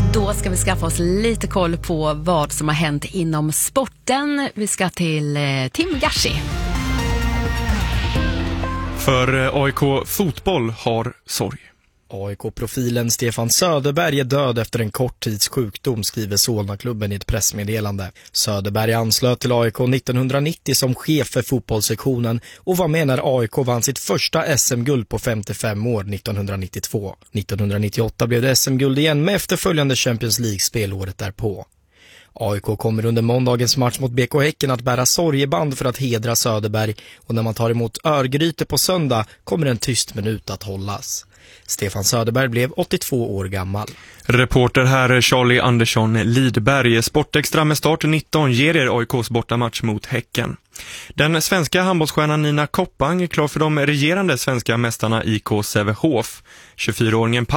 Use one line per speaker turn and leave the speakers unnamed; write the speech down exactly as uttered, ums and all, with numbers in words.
Då ska vi skaffa oss lite koll på vad som har hänt inom sporten. Vi ska till eh, Tim Gashi.
För A I K fotboll har sorg.
A I K-profilen Stefan Söderberg är död efter en kort tids sjukdom, skriver Solna-klubben i ett pressmeddelande. Söderberg anslöt till A I K nittonhundranittio som chef för fotbollssektionen och var med när A I K vann sitt första S M-guld på femtiofem år nittonhundranittiotvå. nittonhundranittioåtta blev det S M-guld igen med efterföljande Champions League-spel året därpå. A I K kommer under måndagens match mot B K Häcken att bära sorgeband för att hedra Söderberg, och när man tar emot Örgryte på söndag kommer en tyst minut att hållas. Stefan Söderberg blev åttiotvå år gammal.
Reporter här Charlie Andersson Lidberg. Sportextra med start nitton ger er A I K:s bortamatch mot Häcken. Den svenska handbollsstjärnan Nina Koppang är klar för de regerande svenska mästarna I K Sävehof. tjugofyraåringen